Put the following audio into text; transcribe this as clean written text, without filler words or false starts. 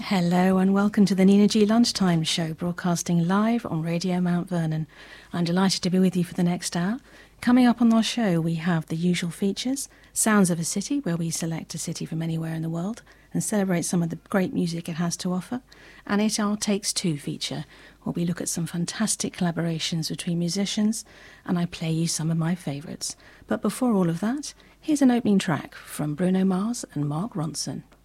Hello and welcome to the Nina G Lunchtime Show, broadcasting live on Radio Mount Vernon. I'm delighted to be with you for the next hour. Coming up on our show, we have the usual features, Sounds of a City, where we select a city from anywhere in the world and celebrate some of the great music it has to offer. And it's our Takes Two feature, where we look at some fantastic collaborations between musicians, and I play you some of my favourites. But before all of that, here's an opening track from Bruno Mars and Mark Ronson.